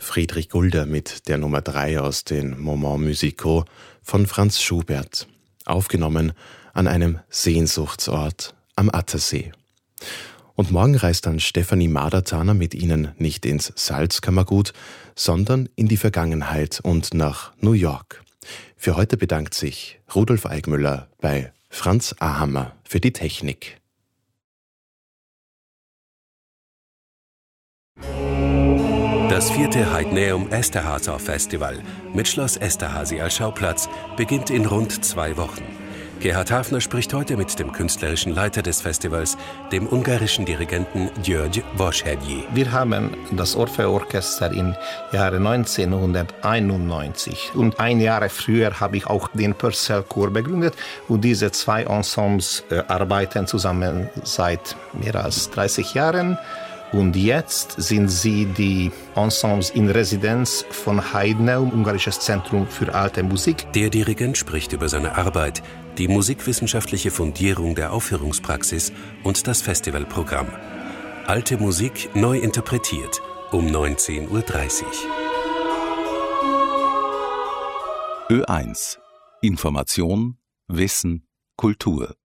Friedrich Gulder mit der Nummer 3 aus den Moments musicaux von Franz Schubert, aufgenommen an einem Sehnsuchtsort am Attersee. Und morgen reist dann Stefanie Madertaner mit Ihnen nicht ins Salzkammergut, sondern in die Vergangenheit und nach New York. Für heute bedankt sich Rudolf Eigmüller bei Franz Ahammer für die Technik. Das 4. Heidneum Esterházy Festival mit Schloss Esterházy als Schauplatz beginnt in rund 2 Wochen. Gerhard Hafner spricht heute mit dem künstlerischen Leiter des Festivals, dem ungarischen Dirigenten György Vashhegyi. Wir haben das Orpheus-Orchester im Jahre 1991 und ein Jahr früher habe ich auch den Purcell-Chor begründet und diese 2 Ensembles arbeiten zusammen seit mehr als 30 Jahren. Und jetzt sind sie die Ensembles in Residenz von Heidneum, Ungarisches Zentrum für alte Musik. Der Dirigent spricht über seine Arbeit, die musikwissenschaftliche Fundierung der Aufführungspraxis und das Festivalprogramm. Alte Musik neu interpretiert um 19:30 Uhr. Ö1 Information, Wissen, Kultur